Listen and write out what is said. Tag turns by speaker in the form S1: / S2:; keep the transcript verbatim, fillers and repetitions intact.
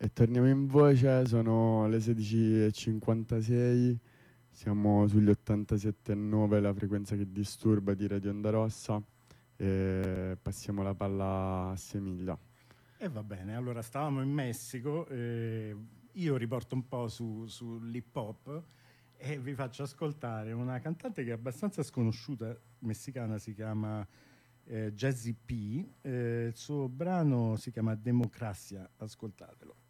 S1: E torniamo in voce, sono le sedici e cinquantasei, siamo sugli ottantasette virgola nove, la frequenza che disturba di Radio Onda Rossa, e passiamo la palla a Semiglia.
S2: E va bene, allora stavamo in Messico, eh, io riporto un po' su, sull'hip hop e vi faccio ascoltare una cantante che è abbastanza sconosciuta, messicana, si chiama eh, Jazzy P, eh, il suo brano si chiama Democrazia, ascoltatelo.